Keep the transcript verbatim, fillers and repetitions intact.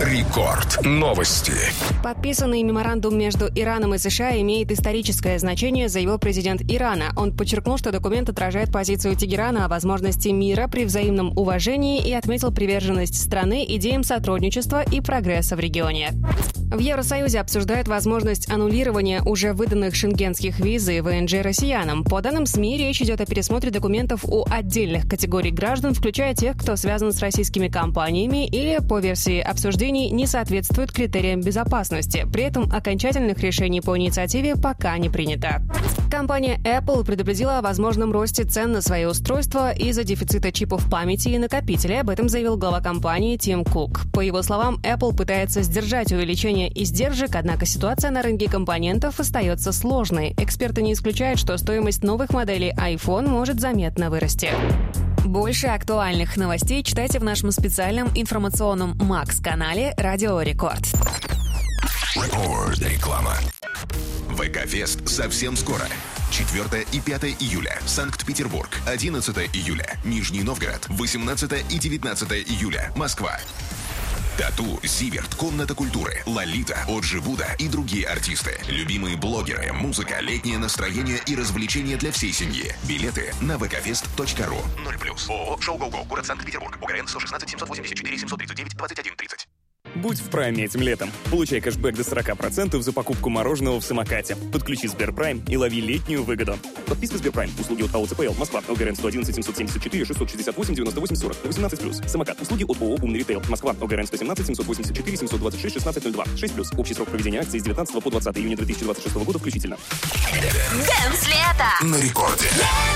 Рекорд. Новости. Подписанный меморандум между Ираном и США имеет историческое значение, заявил президент Ирана. Он подчеркнул, что документ отражает позицию Тегерана о возможности мира при взаимном уважении и отметил приверженность страны идеям сотрудничества и прогресса в регионе. В Евросоюзе обсуждают возможность аннулирования уже выданных шенгенских виз и ВНЖ россиянам. По данным СМИ, речь идет о пересмотре документов у отдельных категорий граждан, включая тех, кто связан с российскими компаниями или, по версии обсуждений, не соответствует критериям безопасности. При этом окончательных решений по инициативе пока не принято. Компания Apple предупредила о возможном росте цен на свои устройства из-за дефицита чипов памяти и накопителей. Об этом заявил глава компании Тим Кук. По его словам, Apple пытается сдержать увеличение издержек, однако ситуация на рынке компонентов остается сложной. Эксперты не исключают, что стоимость новых моделей iPhone может заметно вырасти. Больше актуальных новостей читайте в нашем специальном информационном Макс-канале «Радио Рекорд». Реклама. ВК-фест совсем скоро. четвёртое и пятое июля. Санкт-Петербург. одиннадцатое июля. Нижний Новгород. восемнадцатое и девятнадцатое июля. Москва. Тату, Зиверт, Комната культуры, Лолита, Оджи Буда и другие артисты. Любимые блогеры, музыка, летнее настроение и развлечения для всей семьи. Билеты на вэ ка фест точка ру. ноль плюс. ООО «Шоу Го-Го». Город Санкт-Петербург. ОГРН сто шестнадцать семьсот восемьдесят четыре семьсот тридцать девять двадцать один тридцать. Будь в прайме этим летом. Получай кэшбэк до сорок процентов за покупку мороженого в самокате. Подключи Сберпрайм и лови летнюю выгоду. Подписка Сберпрайм. Услуги от АО ЦПЛ. Москва. ОГРН сто одиннадцать семьсот семьдесят четыре шестьсот шестьдесят восемь девяносто восемь сорок. восемнадцать плюс. Самокат. Услуги от ООО «Умный ритейл». Москва. ОГРН сто семнадцать семьсот восемьдесят четыре семьсот двадцать шесть шестнадцать ноль два. шесть плюс. Общий срок проведения акции с девятнадцатого по двадцатое июня две тысячи двадцать шестого года включительно. Дэнс лето! На рекорде.